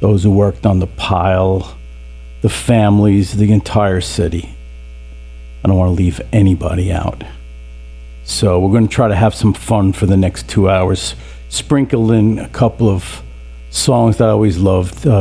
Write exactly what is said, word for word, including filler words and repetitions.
those who worked on the pile, the families, the entire city. I don't want to leave anybody out. So we're going to try to have some fun for the next two hours. Sprinkle in a couple of songs that I always loved. Uh,